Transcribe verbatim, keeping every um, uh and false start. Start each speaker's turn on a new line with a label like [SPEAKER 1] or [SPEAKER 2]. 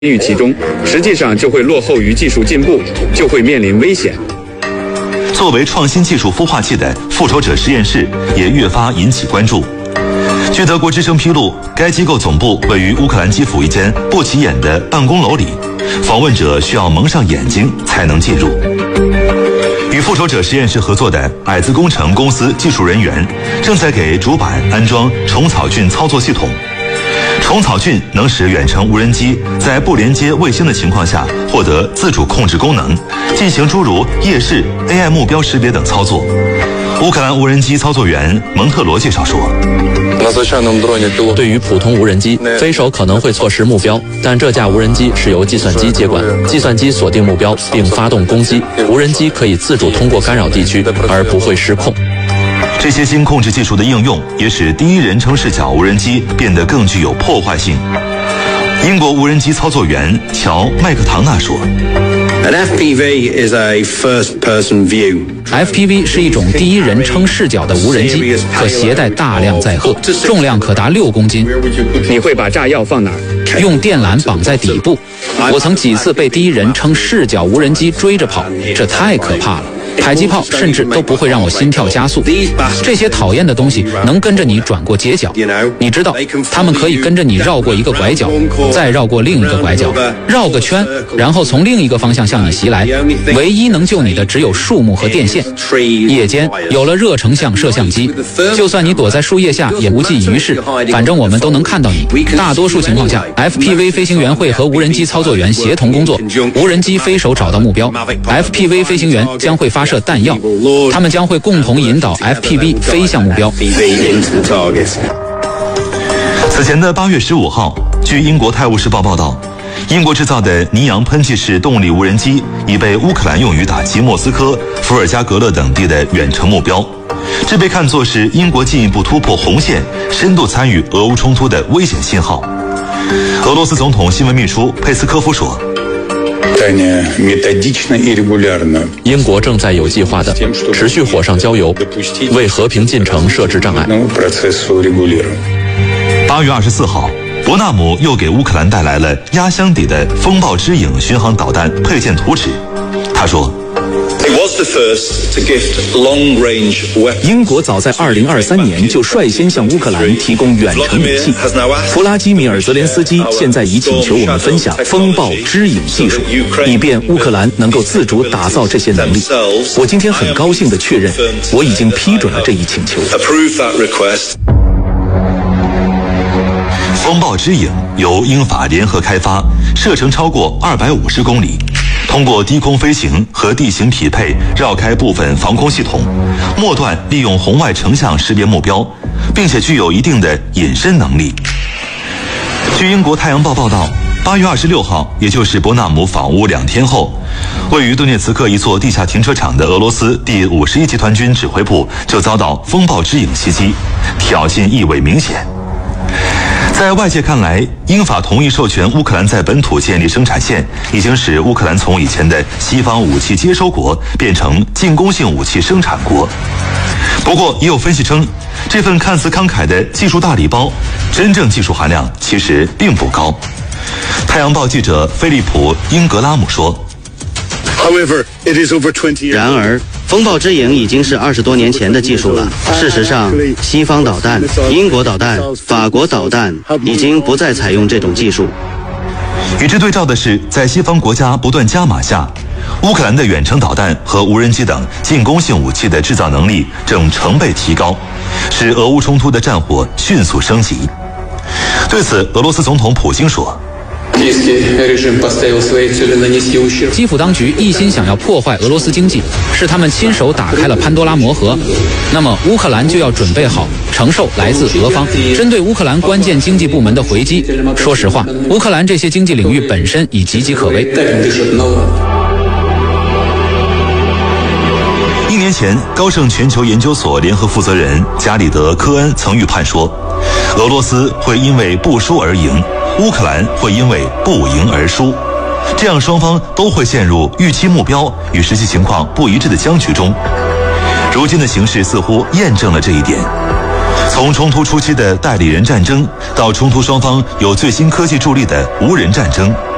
[SPEAKER 1] 预期中，实际上就会落后于技术进步，就会面临危险。
[SPEAKER 2] 作为创新技术孵化器的复仇者实验室也越发引起关注。据德国之声披露，该机构总部位于乌克兰基辅一间不起眼的办公楼里，访问者需要蒙上眼睛才能进入。与复仇者实验室合作的矮子工程公司技术人员正在给主板安装虫草菌操作系统。虫草菌能使远程无人机在不连接卫星的情况下获得自主控制功能，进行诸如夜视、A I 目标识别等操作。乌克兰无人机操作员蒙特罗介绍说，
[SPEAKER 3] 对于普通无人机，飞手可能会错失目标，但这架无人机是由计算机接管，计算机锁定目标并发动攻击，无人机可以自主通过干扰地区，而不会失控。
[SPEAKER 2] 这些新控制技术的应用也使第一人称视角无人机变得更具有破坏性。英国无人机操作员乔·麦克唐纳说
[SPEAKER 4] An F P V is a first-person view.
[SPEAKER 5] F P V 是一种第一人称视角的无人机，可携带大量载荷，重量可达六公斤。
[SPEAKER 1] 你会把炸药放哪儿？
[SPEAKER 5] 用电缆绑在底部。我曾几次被第一人称视角无人机追着跑，这太可怕了。迫击炮甚至都不会让我心跳加速。这些讨厌的东西能跟着你转过街角，你知道，他们可以跟着你绕过一个拐角，再绕过另一个拐角，绕个圈，然后从另一个方向向你袭来。唯一能救你的只有树木和电线。夜间有了热成像摄像机，就算你躲在树叶下也无济于事，反正我们都能看到你。大多数情况下 ，F P V 飞行员会和无人机操作员协同工作，无人机飞手找到目标 ，F P V 飞行员将会发射弹药，他们将会共同引导 F P V 飞向目标。
[SPEAKER 2] 此前的八月十五号，据英国《泰晤士报》报道，英国制造的尼昂喷气式动力无人机已被乌克兰用于打击莫斯科、伏尔加格勒等地的远程目标，这被看作是英国进一步突破红线、深度参与俄乌冲突的危险信号。俄罗斯总统新闻秘书佩斯科夫说，
[SPEAKER 3] 英国正在有计划地持续火上浇油，为和平进程设置障碍。
[SPEAKER 2] 八月二十四号，伯纳姆又给乌克兰带来了压箱底的风暴之影巡航导弹配件图纸。他说，
[SPEAKER 6] 英国早在二零二三年就率先向乌克兰提供远程武器。弗拉基米尔·泽连斯基现在已请求我们分享风暴之影技术，以便乌克兰能够自主打造这些能力。我今天很高兴地确认，我已经批准了这一请求。
[SPEAKER 2] 风暴之影由英法联合开发，射程超过二百五十公里，通过低空飞行和地形匹配绕开部分防空系统，末段利用红外成像识别目标，并且具有一定的隐身能力。据英国《太阳报》报道，八月二十六号，也就是伯纳姆访乌两天后，位于顿涅茨克一座地下停车场的俄罗斯第五十一集团军指挥部就遭到风暴之影袭击，挑衅意味明显。在外界看来，英法同意授权乌克兰在本土建立生产线，已经使乌克兰从以前的西方武器接收国变成进攻性武器生产国。不过，也有分析称，这份看似慷慨的技术大礼包，真正技术含量其实并不高。太阳报记者菲利普·英格拉姆说。
[SPEAKER 7] 然而，风暴之影已经是二十多年前的技术了。事实上，西方导弹、英国导弹、法国导弹已经不再采用这种技术。
[SPEAKER 2] 与之对照的是，在西方国家不断加码下，乌克兰的远程导弹和无人机等进攻性武器的制造能力正成倍提高，使俄乌冲突的战火迅速升级。对此，俄罗斯总统普京说，
[SPEAKER 5] 基辅当局一心想要破坏俄罗斯经济，是他们亲手打开了潘多拉魔盒。那么乌克兰就要准备好承受来自俄方针对乌克兰关键经济部门的回击。说实话，乌克兰这些经济领域本身已岌岌可危。
[SPEAKER 2] 一年前，高盛全球研究所联合负责人加里德·科恩曾预判说，俄罗斯会因为不输而赢，乌克兰会因为不赢而输，这样双方都会陷入预期目标与实际情况不一致的僵局中。如今的形势似乎验证了这一点。从冲突初期的代理人战争，到冲突双方有最新科技助力的无人战争，